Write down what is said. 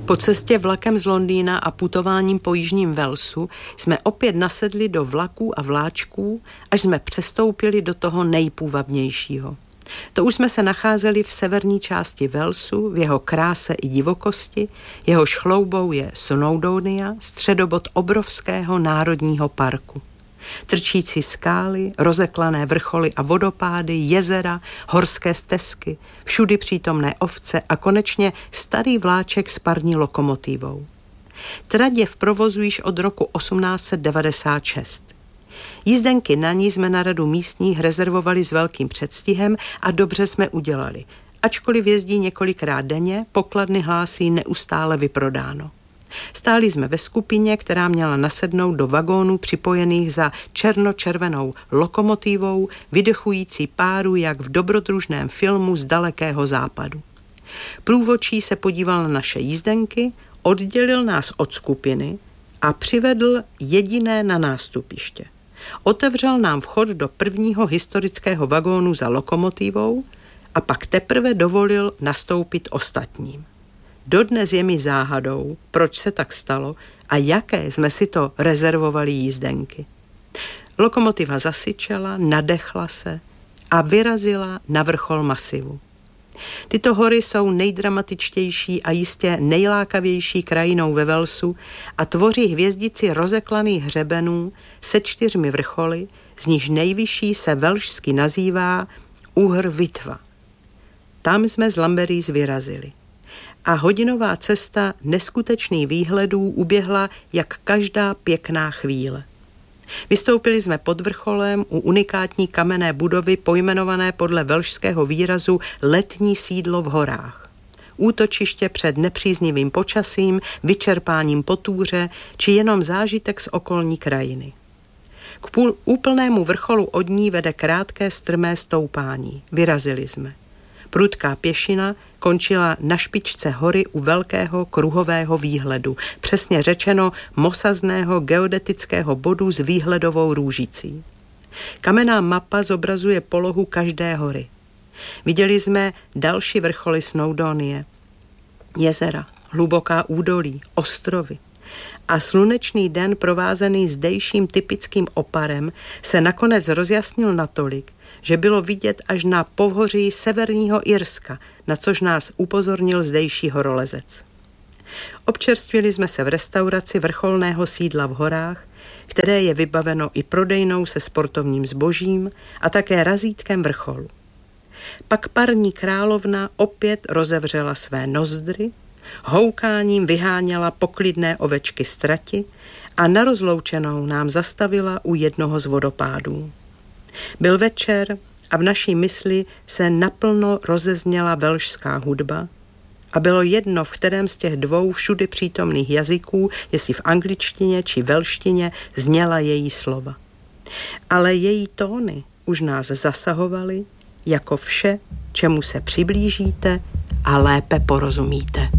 Po cestě vlakem z Londýna a putováním po jižním Walesu jsme opět nasedli do vlaků a vláčků, až jsme přestoupili do toho nejpůvabnějšího. To už jsme se nacházeli v severní části Walesu, v jeho kráse i divokosti, jehož chloubou je Snowdonia, středobod obrovského národního parku. Trčící skály, rozeklané vrcholy a vodopády, jezera, horské stezky, všudy přítomné ovce a konečně starý vláček s parní lokomotivou. Trať je v provozu již od roku 1896. Jízdenky na ní jsme na radu místních rezervovali s velkým předstihem a dobře jsme udělali. Ačkoliv jezdí několikrát denně, pokladny hlásí neustále vyprodáno. Stáli jsme ve skupině, která měla nasednout do vagónů připojených za černočervenou lokomotivou, vydechující páru jak v dobrodružném filmu z dalekého západu. Průvodčí se podíval na naše jízdenky, oddělil nás od skupiny a přivedl jediné na nástupiště. Otevřel nám vchod do prvního historického vagónu za lokomotivou a pak teprve dovolil nastoupit ostatním. Dodnes je mi záhadou, proč se tak stalo a jaké jsme si to rezervovali jízdenky. Lokomotiva zasyčela, nadechla se a vyrazila na vrchol masivu. Tyto hory jsou nejdramatičtější a jistě nejlákavější krajinou ve Walesu a tvoří hvězdici rozeklaných hřebenů se 4 vrcholy, z nichž nejvyšší se velšsky nazývá Uhr Vitva. Tam jsme z Lamberies vyrazili. A hodinová cesta neskutečných výhledů uběhla jak každá pěkná chvíle. Vystoupili jsme pod vrcholem u unikátní kamenné budovy pojmenované podle velšského výrazu letní sídlo v horách. Útočiště před nepříznivým počasím, vyčerpáním potůře či jenom zážitek z okolní krajiny. K úplnému vrcholu od ní vede krátké strmé stoupání. Vyrazili jsme. Prudká pěšina končila na špičce hory u velkého kruhového výhledu, přesně řečeno mosazného geodetického bodu s výhledovou růžicí. Kamenná mapa zobrazuje polohu každé hory. Viděli jsme další vrcholy Snowdonie, jezera, hluboká údolí, ostrovy. A slunečný den provázený zdejším typickým oparem se nakonec rozjasnil natolik, že bylo vidět až na pohoří severního Irska, na což nás upozornil zdejší horolezec. Občerstvili jsme se v restauraci vrcholného sídla v horách, které je vybaveno i prodejnou se sportovním zbožím a také razítkem vrcholu. Pak parní královna opět rozevřela své nozdry, houkáním vyháněla poklidné ovečky z trati a na rozloučenou nám zastavila u jednoho z vodopádů. Byl večer a v naší mysli se naplno rozezněla velšská hudba a bylo jedno, v kterém z těch 2 všudy přítomných jazyků, jestli v angličtině či velštině, zněla její slova. Ale její tóny už nás zasahovaly jako vše, čemu se přiblížíte a lépe porozumíte.